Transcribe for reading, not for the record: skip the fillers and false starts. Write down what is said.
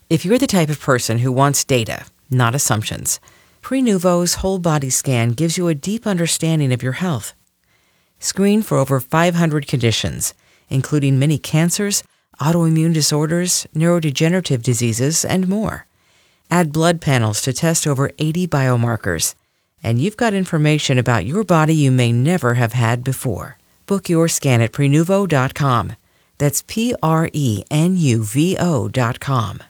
If you're the type of person who wants data, not assumptions, Prenuvo's whole body scan gives you a deep understanding of your health. Screen for over 500 conditions, including many cancers, autoimmune disorders, neurodegenerative diseases, and more. Add blood panels to test over 80 biomarkers, and you've got information about your body you may never have had before. Book your scan at Prenuvo.com. That's Prenuvo.com.